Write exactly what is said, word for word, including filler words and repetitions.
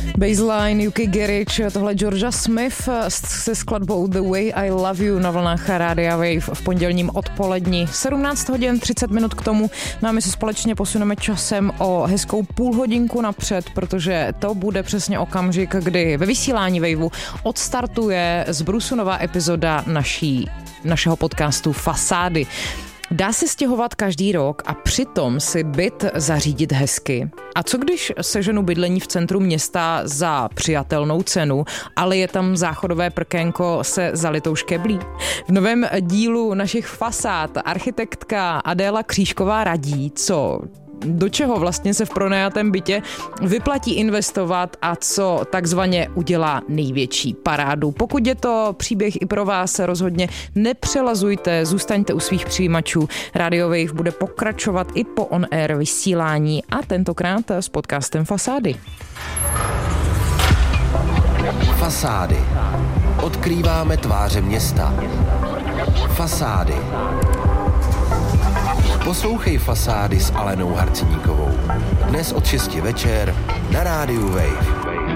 Baseline, U K Garage, tohle Georgia Smith se skladbou The Way I Love You na vlnách Rádia Wave v pondělním odpolední. sedmnáct hodin třicet minut k tomu. No a my se společně posuneme časem o hezkou půl hodinku napřed, protože to bude přesně okamžik, kdy ve vysílání Waveu odstartuje z Brusu nová epizoda naší, našeho podcastu Fasády. Dá se stěhovat každý rok a přitom si byt zařídit hezky. A co když seženu bydlení v centru města za přijatelnou cenu, ale je tam záchodové prkénko se zalitou škeblí? V novém dílu našich fasád architektka Adéla Křížková radí, co do čeho vlastně se v pronajatém bytě vyplatí investovat a co takzvaně udělá největší parádu. Pokud je to příběh i pro vás, rozhodně nepřelazujte, zůstaňte u svých přijímačů. Radio Wave bude pokračovat i po on-air vysílání a tentokrát s podcastem Fasády. Fasády. Odkrýváme tváře města. Fasády. Poslouchej Fasády s Alenou Harcníkovou. Dnes od šesti večer na rádiu Wave.